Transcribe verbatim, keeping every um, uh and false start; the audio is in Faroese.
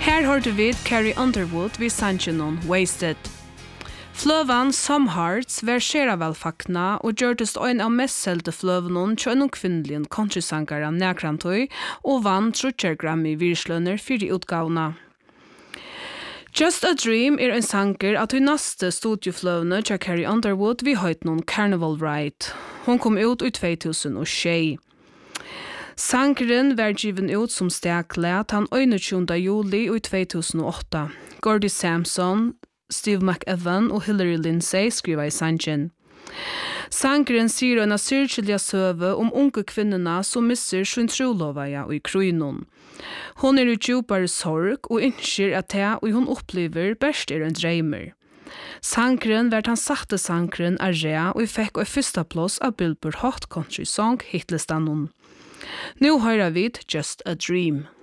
Her hørte vi Carrie Underwood vid sannsjonen Wasted. Fløvan Some Hearts versera vel fakna og gjørtest ein av mest selte fløvenen til en kvinnelig countrysangere nekrantøy og vann trutcher Grammy virslønner fyrir utgavna. Just a Dream er en sanger at hun neste studiofløvene til Carrie Underwood vi høyt noen Carnival Ride. Hun kom ut i två tusen og tjei. Sangeren var given ut som steklet han einogtjúgunda juli i två tusen og åtta. Gordy Sampson, Steve McEwan og Hillary Lindsay skriva i sangen. Sangeren sier en syrkjelja søve om unge kvinnerna som misser sin trolovaja og i krynon. Hon er i djupare sorg og innskjer at det og hun opplever best er en dreimer. Sangeren var han satte sangeren av rea og fikk og fyrsta plass av Billboard Hot Country Song hitlistanon. Nu hører vi Just a Dream.